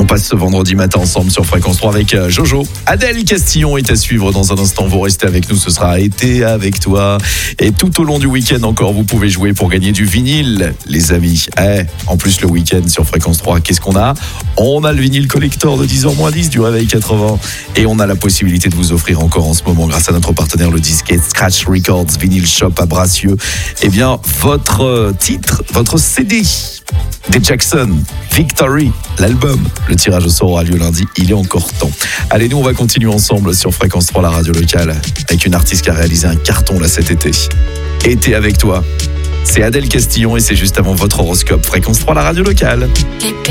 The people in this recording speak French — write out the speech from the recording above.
passe ce vendredi matin ensemble sur Fréquence 3 avec Jojo. Adèle Castillon est à suivre dans un instant. Vous restez avec nous, ce sera Été avec toi. Et tout au long du week-end encore, vous pouvez jouer pour gagner du vinyle, les amis. En plus, le week-end sur Fréquence 3, qu'est-ce qu'on a ? On a le vinyle collector de 10h-10 du Réveil 80. Et on a la possibilité de vous offrir encore en ce moment, grâce à notre partenaire, le disquette Scratch Records Vinyl Shop à Bracieux, eh bien, votre titre, votre CD des Jackson, Victory, l'album. Le tirage au sort aura lieu lundi, il est encore temps. Allez, nous on va continuer ensemble sur Fréquence 3, la radio locale, avec une artiste qui a réalisé un carton là cet été. Été avec toi, c'est Adèle Castillon et c'est juste avant votre horoscope. Fréquence 3, la radio locale.